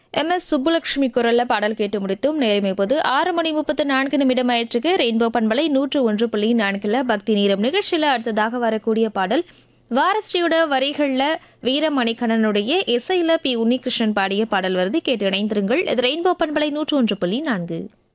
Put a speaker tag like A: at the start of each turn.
A: MS. Subbulakshmi குரல்ல பாடல் கேட்டு முடித்தும். நேரம் இப்போது 6:34 ஆயிற்றுக்கு. ரெயின்போ பண்பலை 101.4 பக்தி நீரம் நிகழ்ச்சியில் அடுத்ததாக வரக்கூடிய பாடல் வாரஸ்ரீயோட வரிகள்ல வீரமணிகண்ணனுடைய இசையில பி. உன்னிகிருஷ்ணன் பாடிய பாடல் வருது. கேட்டு இணைந்திருங்கள். இது ரெயின்போ பண்பலை 101.4.